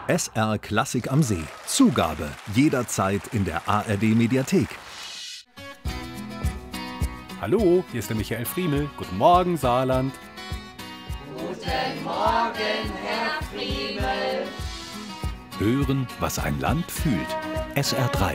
SR Klassik am See. Zugabe jederzeit in der ARD-Mediathek. Hallo, hier ist der Michael Friemel. Guten Morgen, Saarland. Guten Morgen, Herr Friemel. Hören, was ein Land fühlt. SR3.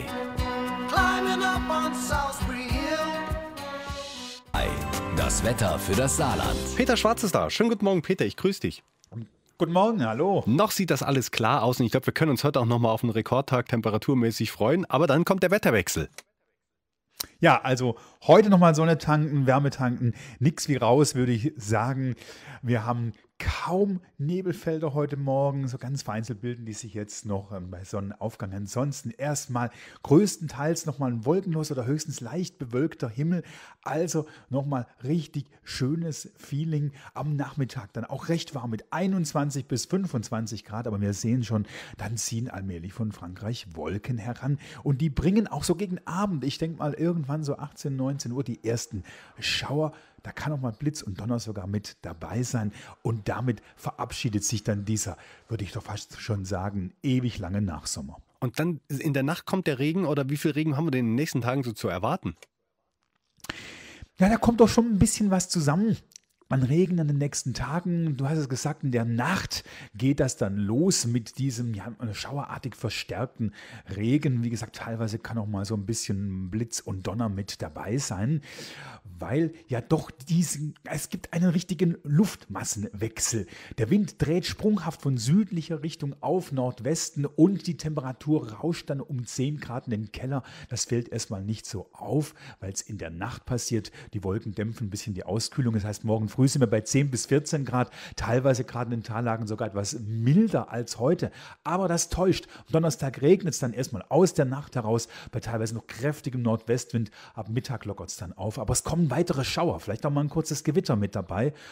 Das Wetter für das Saarland. Peter Schwarz ist da. Schönen guten Morgen, Peter. Ich grüße dich. Guten Morgen, hallo. Noch sieht das alles klar aus und ich glaube, wir können uns heute auch nochmal auf einen Rekordtag temperaturmäßig freuen. Aber dann kommt der Wetterwechsel. Ja, also heute nochmal Sonne tanken, Wärme tanken, nix wie raus, würde ich sagen. Wir haben kaum Nebelfelder heute Morgen, so ganz vereinzelt bilden die sich jetzt noch bei Sonnenaufgang. Ansonsten erstmal größtenteils nochmal ein wolkenlos oder höchstens leicht bewölkter Himmel. Also nochmal richtig schönes Feeling am Nachmittag. Dann auch recht warm mit 21 bis 25 Grad. Aber wir sehen schon, dann ziehen allmählich von Frankreich Wolken heran. Und die bringen auch so gegen Abend, ich denke mal irgendwann so 18, 19 Uhr, die ersten Schauer. Da kann auch mal Blitz und Donner sogar mit dabei sein. Und damit verabschiedet sich dann dieser, würde ich doch fast schon sagen, ewig lange Nachsommer. Und dann in der Nacht kommt der Regen oder wie viel Regen haben wir denn in den nächsten Tagen so zu erwarten? Ja, da kommt doch schon ein bisschen was zusammen. An Regen in den nächsten Tagen, du hast es gesagt, in der Nacht geht das dann los mit diesem schauerartig verstärkten Regen. Wie gesagt, teilweise kann auch mal so ein bisschen Blitz und Donner mit dabei sein, weil ja doch es gibt einen richtigen Luftmassenwechsel. Der Wind dreht sprunghaft von südlicher Richtung auf Nordwesten und die Temperatur rauscht dann um 10 Grad in den Keller. Das fällt erstmal nicht so auf, weil es in der Nacht passiert. Die Wolken dämpfen ein bisschen die Auskühlung. Das heißt, morgen früh sind wir bei 10 bis 14 Grad, teilweise gerade in den Tallagen sogar etwas milder als heute. Aber das täuscht. Am Donnerstag regnet es dann erstmal aus der Nacht heraus, bei teilweise noch kräftigem Nordwestwind. Ab Mittag lockert es dann auf. Aber es kommen weitere Schauer, vielleicht auch mal ein kurzes Gewitter mit dabei.